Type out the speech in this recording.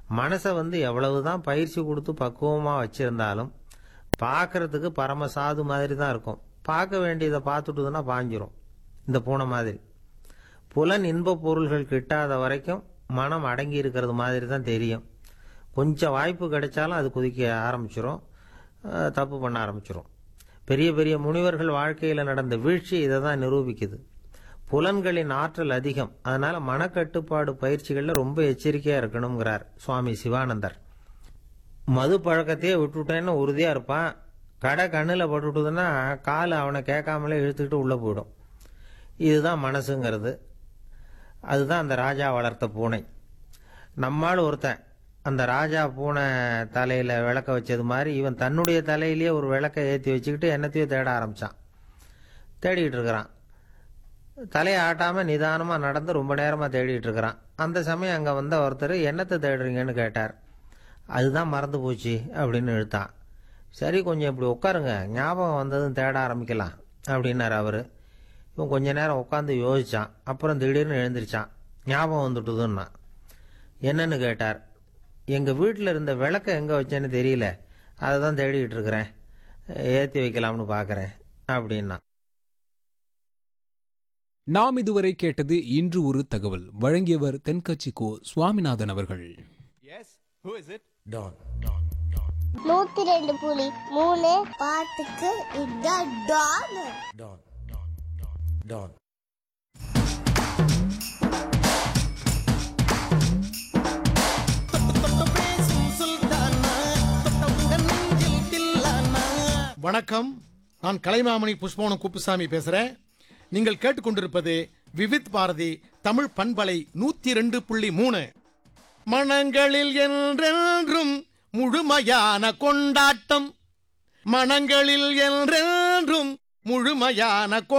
மனசை எவ்வளவுதான் பயிற்சி கொடுத்து பக்குவமாக வச்சிருந்தாலும் பார்க்கறதுக்கு பரம சாது மாதிரி தான் இருக்கும். பார்க்க வேண்டியதை பார்த்துட்டுதுன்னா பாஞ்சிரும். இந்த பூனை மாதிரி புலன் இன்ப பொருள்கள் கிட்டாத வரைக்கும் மனம் அடங்கி இருக்கிறது மாதிரி தான் தெரியும். கொஞ்சம் வாய்ப்பு கிடைச்சாலும் அது குதிக்க ஆரம்பிச்சிரும், தப்பு பண்ண ஆரம்பிச்சிரும். பெரிய பெரிய முனிவர்கள் வாழ்க்கையில் நடந்த வீழ்ச்சி இதை தான் நிரூபிக்குது. புலன்களின் ஆற்றல் அதிகம், அதனால மனக்கட்டுப்பாடு பயிற்சிகளில் ரொம்ப எச்சரிக்கையாக இருக்கணுங்கிறார் சுவாமி சிவானந்தர். மது பழக்கத்தையே விட்டுட்டேன்னு உறுதியாக இருப்பான். கடை கண்ணில் பட்டுட்டுதுன்னா கால் அவனை கேட்காமலே இழுத்துக்கிட்டு உள்ளே போயிடும். இதுதான் மனசுங்கிறது. அதுதான் அந்த ராஜா வளர்த்த பூனை. நம்மால் ஒருத்தன் அந்த ராஜா பூனை தலையில் விளக்க வச்சது மாதிரி இவன் தன்னுடைய தலையிலேயே ஒரு விளக்கை ஏற்றி வச்சுக்கிட்டு என்னத்தையோ தேட ஆரம்பித்தான். தேடிக்கிட்டு இருக்கிறான். தலையை ஆட்டாமல் நிதானமாக நடந்து ரொம்ப நேரமாக தேடிட்டு இருக்கிறான். அந்த சமயம் அங்கே வந்த ஒருத்தர் என்னத்தை தேடுறீங்கன்னு கேட்டார். அதுதான் மறந்து போச்சு அப்படின்னு இழுத்தான். சரி, கொஞ்சம் இப்படி உட்காருங்க, ஞாபகம் வந்ததும் தேட ஆரம்பிக்கலாம் அப்படின்னார் அவர். இவன் கொஞ்ச நேரம் உட்காந்து யோசித்தான். அப்புறம் திடீர்னு எழுந்திரிச்சான். ஞாபகம் வந்துட்டுதுன்னா. என்னன்னு கேட்டார். எங்கள் வீட்டில் இருந்த விளக்கை எங்கே வச்சேன்னு தெரியல, அதை தான் தேடிக்கிட்டு இருக்கிறேன், ஏற்றி வைக்கலாம்னு பார்க்குறேன் அப்படின்னா. நாம் இதுவரை கேட்டது இன்று ஒரு தகவல். வழங்கியவர் தென்கட்சி கோ சுவாமிநாதன் அவர்கள். 102.3 பாட்டுக்கு இதான் டான். வணக்கம், நான் கலைமாமணி புஷ்பவனம் குப்புசாமி பேசுறேன். நீங்கள் கேட்டுக்கொண்டிருப்பது விவித் பாரதி தமிழ் பண்பலை 102.3. மனங்களில் என்றென்றும் முழுமையான கொண்டாட்டம், மனங்களில் என்றென்றும் முழுமையான